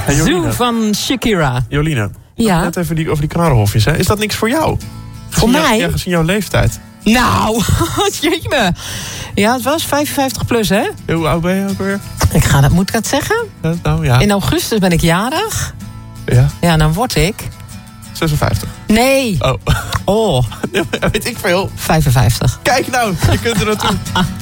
Hey, Zoo van Shakira. Jolien, Ja. net even over die knarenhofjes. Hè? Is dat niks voor jou? Voor mij? Ja, gezien jouw leeftijd. Nou, jeetje me. Ja, het was 55 plus, hè? Hoe oud ben je ook weer? Moet ik dat zeggen? Nou ja. In augustus ben ik jarig. Ja. Ja, dan word ik... 56. Nee. Oh. Oh, Weet ik veel. 55. Kijk nou, je kunt er naartoe.